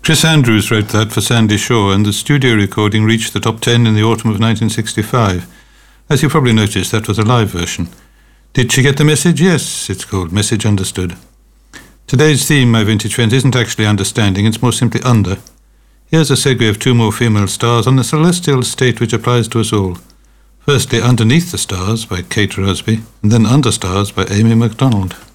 Chris Andrews wrote that for Sandy Shaw, and the studio recording reached the top 10 in the autumn of 1965. As you probably noticed, that was a live version. Did she get the message? Yes, it's called Message Understood. Today's theme, my vintage friends, isn't actually understanding, it's more simply under. Here's a segue of two more female stars on the celestial state which applies to us all. Firstly, Underneath the Stars by Kate Rusby, and then Under Stars by Amy MacDonald.